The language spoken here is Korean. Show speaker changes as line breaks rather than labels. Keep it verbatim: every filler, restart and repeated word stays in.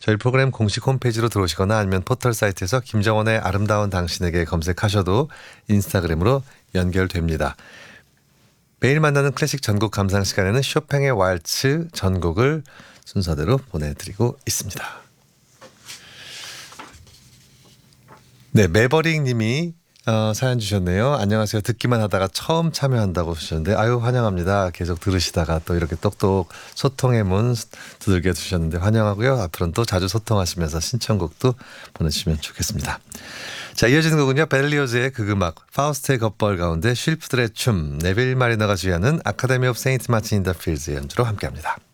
저희 프로그램 공식 홈페이지로 들어오시거나 아니면 포털 사이트에서 김정원의 아름다운 당신에게 검색하셔도 인스타그램으로 연결됩니다. 매일 만나는 클래식 전곡 감상 시간에는 쇼팽의 왈츠 전곡을 순서대로 보내드리고 있습니다. 네, 매버릭 님이 어, 사연 주셨네요. 안녕하세요. 듣기만 하다가 처음 참여한다고 하셨는데 아유 환영합니다. 계속 들으시다가 또 이렇게 똑똑 소통의 문 두들겨 주셨는데 환영하고요. 앞으로는 또 자주 소통하시면서 신청곡도 보내주시면 좋겠습니다. 자, 이어지는 곡은요. 벨리오즈의 극음악 파우스트의 겉벌 가운데 쉴프들의 춤 네빌 마리너가 주연은 아카데미 오브 세인트 마틴 인 더 필즈의 연주로 함께합니다.